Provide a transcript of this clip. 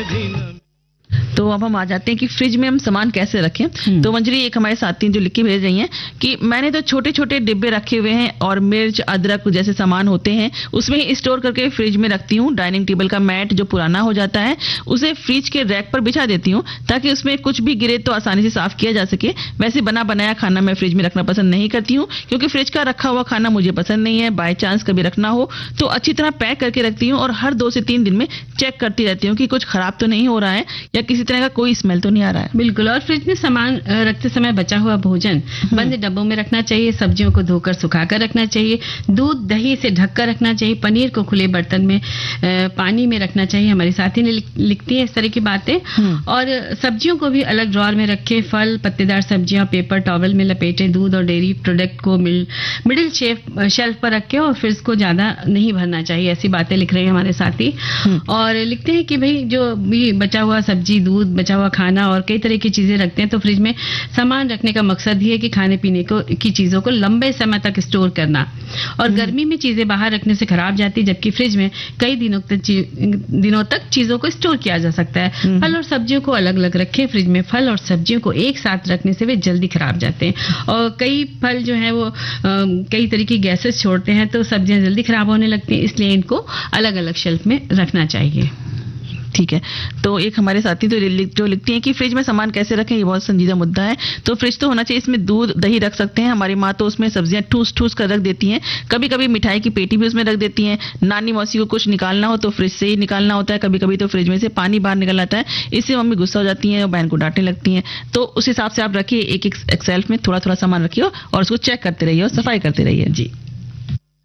तो अब हम आ जाते हैं कि फ्रिज में हम सामान कैसे रखें। तो मंजरी एक हमारे साथी जो लिख के भेज रही हैं कि मैंने तो छोटे छोटे डिब्बे रखे हुए हैं और मिर्च अदरक जैसे सामान होते हैं उसमें ही स्टोर करके फ्रिज में रखती हूँ। डाइनिंग टेबल का मैट जो पुराना हो जाता है उसे फ्रिज के रैक पर बिछा देती हूँ ताकि उसमें कुछ भी गिरे तो आसानी से साफ किया जा सके। वैसे बना बनाया खाना मैं फ्रिज में रखना पसंद नहीं करती हूँ क्योंकि फ्रिज का रखा हुआ खाना मुझे पसंद नहीं है। बाय चांस कभी रखना हो तो अच्छी तरह पैक करके रखती हूँ और हर 2 से 3 दिन में चेक करती रहती हूँ कि कुछ खराब तो नहीं हो रहा है या किसी तरह का कोई स्मेल तो नहीं आ रहा है। बिल्कुल। और फ्रिज में सामान रखते समय बचा हुआ भोजन बंद डब्बों में रखना चाहिए। सब्जियों को धोकर सुखाकर रखना चाहिए। दूध दही से ढककर रखना चाहिए। पनीर को खुले बर्तन में पानी में रखना चाहिए। हमारी साथी ने लिखती है इस तरह की बातें। और सब्जियों को भी अलग ड्रॉर में रखे। फल पत्तेदार सब्जियां पेपर टॉवल में लपेटे। दूध और डेयरी प्रोडक्ट को मिडिल शेल्फ पर रखे और फ्रिज को ज्यादा नहीं भरना चाहिए। ऐसी बातें लिख रहे हैं हमारे साथी। और लिखते हैं कि भाई जो भी बचा हुआ सब्जी दूध बचा हुआ खाना और कई तरह की चीजें रखते हैं तो फ्रिज में सामान रखने का मकसद ही है कि खाने पीने की चीजों को लंबे समय तक स्टोर करना। और गर्मी में चीजें बाहर रखने से खराब जाती जबकि फ्रिज में कई दिनों तक चीजों को स्टोर किया जा सकता है। फल और सब्जियों को अलग अलग रखें। फ्रिज में फल और सब्जियों को एक साथ रखने से वे जल्दी खराब जाते हैं और कई फल जो है वो कई तरह की गैसेस छोड़ते हैं तो सब्जियां जल्दी खराब होने लगती हैं। इसलिए इनको अलग अलग शेल्फ में रखना चाहिए। ठीक है। तो एक हमारे साथी तो जो लिखती हैं कि फ्रिज में सामान कैसे रखें ये बहुत संजीदा मुद्दा है। तो फ्रिज तो होना चाहिए इसमें दूध दही रख सकते हैं। हमारी माँ तो उसमें सब्जियां ठूस ठूस कर रख देती हैं। कभी कभी मिठाई की पेटी भी उसमें रख देती हैं। नानी मौसी को कुछ निकालना हो तो फ्रिज से ही निकालना होता है। कभी कभी तो फ्रिज में से पानी बाहर निकल आता है। इससे मम्मी गुस्सा हो जाती हैं और बहन को डांटने लगती हैं। तो उस हिसाब से आप रखिए एक शेल्फ में थोड़ा थोड़ा सामान रखिए और उसको चेक करते रहिए और सफाई करते रहिए। जी।